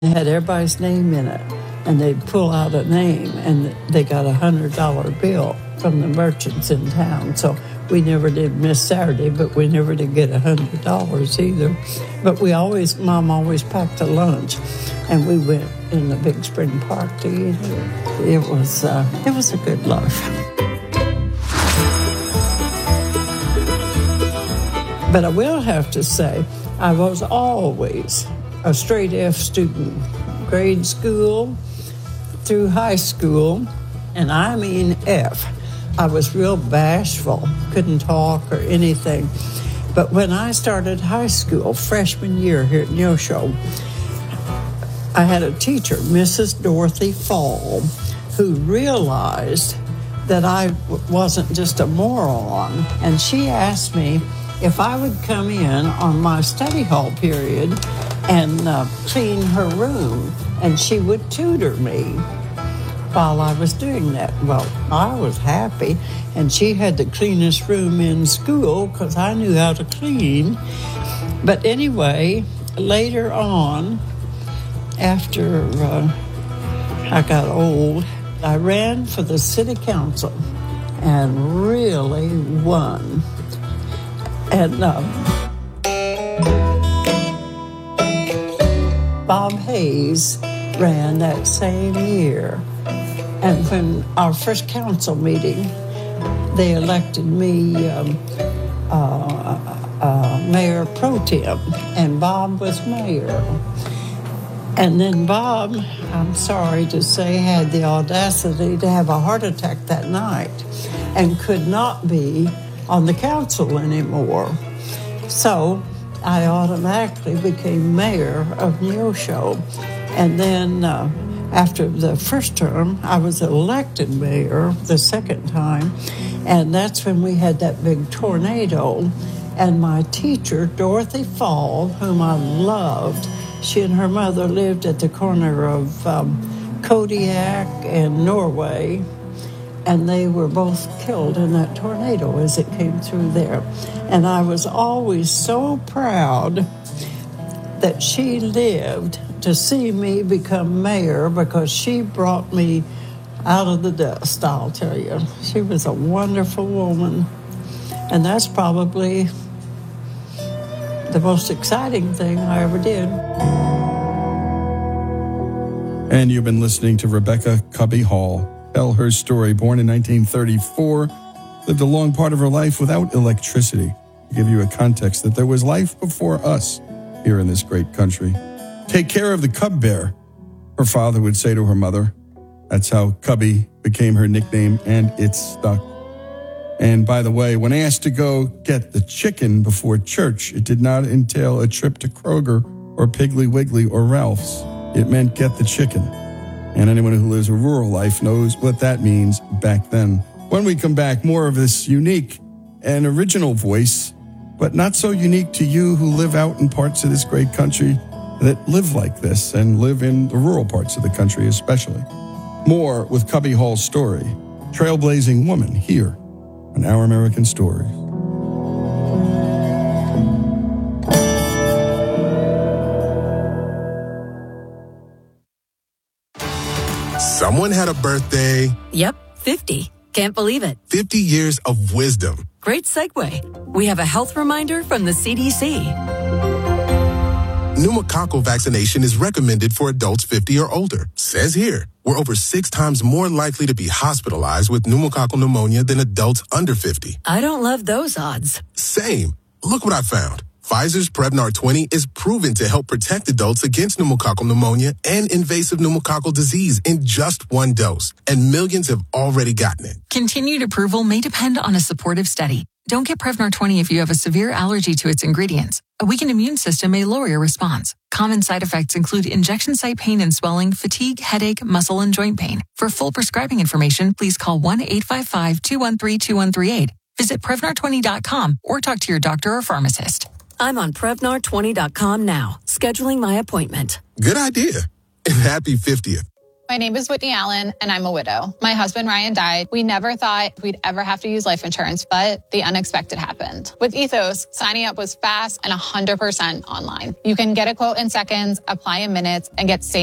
It had everybody's name in it, and they'd pull out a name, and they got a $100 bill from the merchants in town. So we never did miss Saturday, but we never did get $100 either. But Mom always packed a lunch, and we went in the Big Spring Park to eat it. It was a good life. But I will have to say, I was always a straight F student, grade school through high school, and I mean F. I was real bashful, couldn't talk or anything. But when I started high school, freshman year here at Neosho, I had a teacher, Mrs. Dorothy Fall, who realized that I wasn't just a moron, and she asked me if I would come in on my study hall period and clean her room, and she would tutor me while I was doing that. Well, I was happy, and she had the cleanest room in school because I knew how to clean. But anyway, later on, after I got old, I ran for the city council and really won. And Bob Hayes ran that same year. And when our first council meeting, they elected me mayor pro tem, and Bob was mayor. And then Bob, I'm sorry to say, had the audacity to have a heart attack that night and could not be on the council anymore. So I automatically became mayor of Neosho. And then after the first term, I was elected mayor the second time. And that's when we had that big tornado. And my teacher, Dorothy Fall, whom I loved, she and her mother lived at the corner of Kodiak and Norway. And they were both killed in that tornado as it came through there. And I was always so proud that she lived to see me become mayor, because she brought me out of the dust, I'll tell you. She was a wonderful woman. And that's probably the most exciting thing I ever did. And you've been listening to Rebecca Cubby Hall tell her story. Born in 1934, lived a long part of her life without electricity. To give you a context that there was life before us here in this great country. Take care of the cub bear, her father would say to her mother. That's how Cubby became her nickname, and it stuck. And by the way, when asked to go get the chicken before church, it did not entail a trip to Kroger or Piggly Wiggly or Ralph's. It meant get the chicken. And anyone who lives a rural life knows what that means back then. When we come back, more of this unique and original voice, but not so unique to you who live out in parts of this great country that live like this and live in the rural parts of the country especially. More with Cubby Hall's story, trailblazing woman, here on Our American Stories. Someone had a birthday. Yep, 50. Can't believe it. 50 years of wisdom. Great segue. We have a health reminder from the CDC. Pneumococcal vaccination is recommended for adults 50 or older. Says here, we're over 6 times more likely to be hospitalized with pneumococcal pneumonia than adults under 50. I don't love those odds. Same. Look what I found. Pfizer's Prevnar 20 is proven to help protect adults against pneumococcal pneumonia and invasive pneumococcal disease in just 1 dose. And millions have already gotten it. Continued approval may depend on a supportive study. Don't get Prevnar 20 if you have a severe allergy to its ingredients. A weakened immune system may lower your response. Common side effects include injection site pain and swelling, fatigue, headache, muscle, and joint pain. For full prescribing information, please call 1-855-213-2138. Visit Prevnar20.com or talk to your doctor or pharmacist. I'm on Prevnar20.com now, scheduling my appointment. Good idea. And happy 50th. My name is Whitney Allen, and I'm a widow. My husband, Ryan, died. We never thought we'd ever have to use life insurance, but the unexpected happened. With Ethos, signing up was fast and 100% online. You can get a quote in seconds, apply in minutes, and get saved